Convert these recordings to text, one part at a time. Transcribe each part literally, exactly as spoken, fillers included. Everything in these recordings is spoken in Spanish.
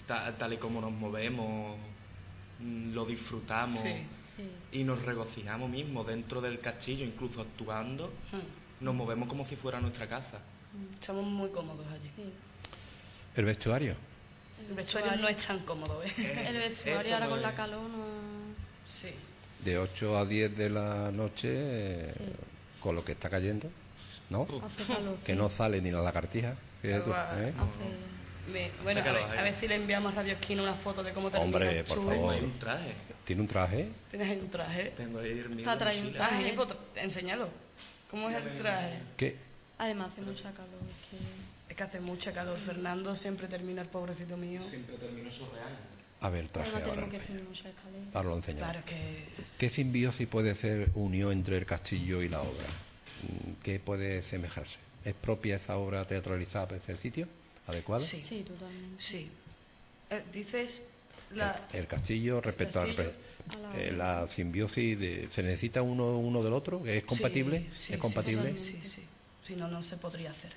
ta, tal y como nos movemos, lo disfrutamos Sí. y nos regocijamos mismo dentro del castillo, incluso actuando, Hmm. nos movemos como si fuera nuestra casa. Estamos muy cómodos allí. Sí. ¿El vestuario? El vestuario no es tan cómodo, ¿eh? El vestuario Eso ahora no con la es. calor no... Sí. De ocho a diez de la noche, eh, Sí. con lo que está cayendo, ¿no? Hace calor. Que sí. no sale ni la lagartija, fíjate tú, Guau. ¿eh? Hace... Me- bueno, a Sácalo, ver, ahí. a ver si le enviamos a Radio Esquina una foto de cómo termina Hombre, el por chulo. favor. Hay un traje. Tiene un traje. Tienes ahí un traje. Tengo ahí el mío Se ha de traído un mochila. traje. Traje, pues, enséñalo. ¿Cómo es el traje? ¿Qué? Además hace mucha calor. Es que... Es que hace mucha calor. Fernando siempre termina, el pobrecito mío. Siempre termino surreal. A ver, el traje Además ahora. tenemos que lo enseña. subir muchas escaleras. Ahora lo enseñamos. Claro que... ¿Qué simbiosis puede ser unión entre el castillo y la obra? Mm, ¿Qué puede semejarse? ¿Es propia esa obra teatralizada para ese sitio? ¿Adecuada? Sí. Sí, totalmente. Sí. Eh, dices... La... El, el castillo respecto al castillo repre- a la eh, obra. la simbiosis de, se necesita uno uno del otro, que es compatible, Sí, sí, es sí, compatible. Sí, sí, sí. Si no, no se podría hacer.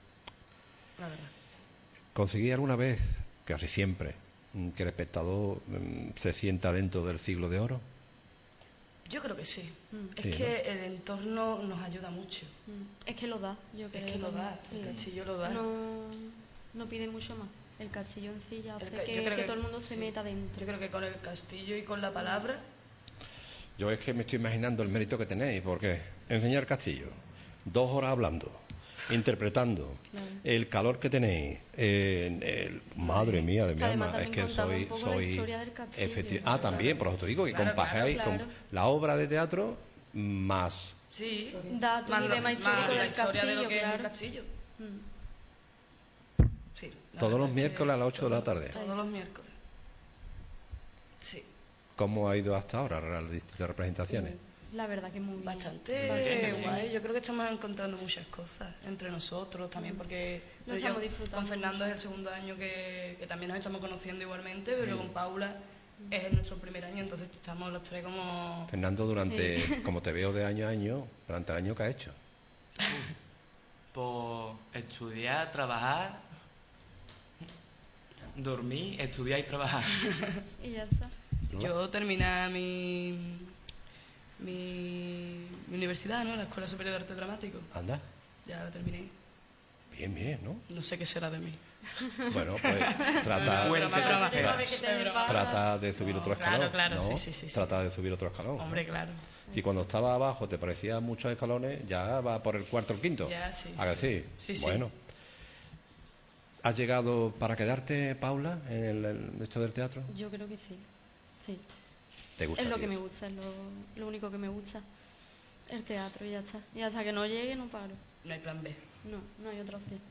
La verdad. ¿Conseguí alguna vez, casi siempre, mm, que el espectador mm, se sienta dentro del siglo de oro? Yo creo que sí. Es Sí, que el entorno nos ayuda mucho. Mm. Es que lo da, yo creo. Es que lo da, el también. castillo lo da. No, no pide mucho más. El castillo en sí ya hace El ca- que, yo creo que todo el mundo se sí. meta dentro. Yo creo que con el castillo y con la palabra... Yo es que me estoy imaginando el mérito que tenéis, porque enseñar castillo, dos horas hablando, interpretando, Claro. el calor que tenéis, eh, el- madre mía de mi Que además alma, es también que contaba soy... un poco la soy historia del castillo, efecti- ¿no? Ah, también, por eso te digo, que Claro, compagáis claro, con claro. la obra de teatro más... Sí. Datos Más y lo- demás más histórico la del historia de lo castillo, que es el claro. castillo. Mm. Sí. la Todos verdad los es miércoles que a las ocho de la tarde. Todos los miércoles. Sí. ¿Cómo ha ido hasta ahora las distintas representaciones? La verdad que muy bien. Bastante Bastante guay. bien. Yo creo que estamos encontrando muchas cosas entre nosotros también, porque Lo yo estamos disfrutando con Fernando mucho. es el segundo año que, que también nos estamos conociendo igualmente, pero con Paula es nuestro primer año, entonces estamos los tres como... Fernando, durante, como te veo de año a año, durante el año que ha hecho. Pues estudiar, trabajar, dormir, estudiar y trabajar. Y ya está. Yo terminé mi, mi, mi universidad, ¿no? La Escuela Superior de Arte Dramático. Anda, Ya la terminé. bien, bien, ¿no? No sé qué será de mí. Bueno, pues trata, Bueno, Broma, broma. Pero a ver qué te Pero- depara. trata de subir otro Claro, escalón. claro, ¿no? sí, sí, sí, sí. Trata de subir otro escalón. ¿no? Hombre, claro. Si cuando estaba abajo te parecían muchos escalones, ya va por el cuarto o el quinto. Ya, sí, ¿A que sí. sí? Sí, sí. Bueno. ¿Has llegado para quedarte, Paula, en el, el hecho del teatro? Yo creo que sí. Sí. ¿Te gusta? Es lo a ti que me eso? gusta, es lo, lo único que me gusta. El teatro y ya está. Y hasta que no llegue no paro. No hay plan B. No, no hay otra opción.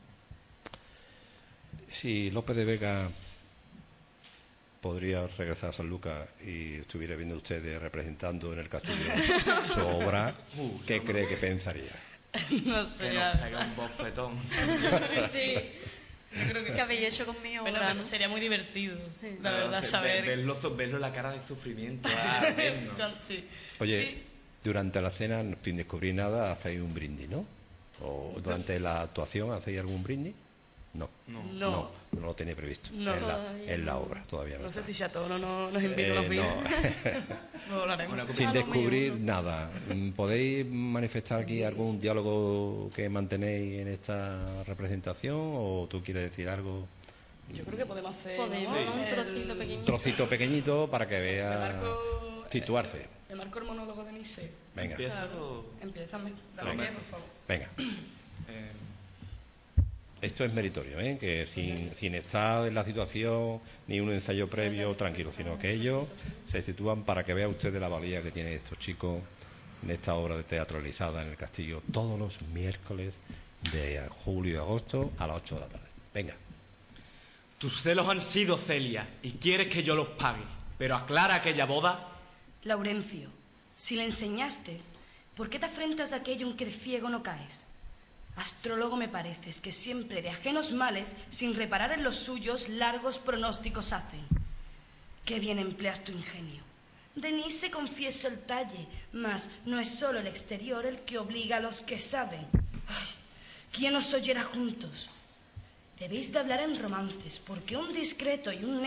Si López de Vega podría regresar a San Lucas y estuviera viendo ustedes representando en el castillo su obra, Uh, ¿qué yo cree que pensaría? No Que sé, nos ya. pega un bofetón. Sí. Yo creo que ¿Qué habéis hecho conmigo? Bueno, pero sería muy divertido, la verdad, Ve- saber... Verlo, verlo la cara de sufrimiento. Ah, verlo. Sí. Oye, Sí. durante la cena, sin descubrir nada, hacéis un brindis, ¿no? ¿O durante la actuación hacéis algún brindis? No. No. No. No, no lo tenéis previsto. No. en, la, Todavía en la no. obra, todavía no. No sé está. si Chateau no, no nos invita Eh, unos días. no. Lo hablaremos. Una Sin A lo descubrir mejor, nada. Mm, ¿Podéis manifestar aquí algún diálogo que mantenéis en esta representación o tú quieres decir algo? Yo creo que podemos hacer... Podemos, ¿no? ¿no? Un El- trocito pequeño. Un trocito pequeñito para que Me vea marco... situarse. Me marco el monólogo de Nice. Venga, Empieza. Claro. Empiézame. Dale Venga. pie, por favor. venga. Eh, Esto es meritorio, ¿eh? Que sin, sin estar en la situación ni un ensayo previo tranquilo, sino que ellos se sitúan para que vea usted la valía que tienen estos chicos en esta obra de teatralizada en el castillo todos los miércoles de julio y agosto a las ocho de la tarde. Venga. tus celos han sido, Celia, y quieres que yo los pague. Pero aclara aquella boda. Laurencio, si le enseñaste, ¿por qué te afrentas de aquello en que de ciego no caes? Astrólogo me pareces, que siempre de ajenos males, sin reparar en los suyos, largos pronósticos hacen. Qué bien empleas tu ingenio. Denis se confiesa el talle, mas no es solo el exterior el que obliga a los que saben. Ay, ¿quién os oyera juntos? Debéis de hablar en romances, porque un discreto y un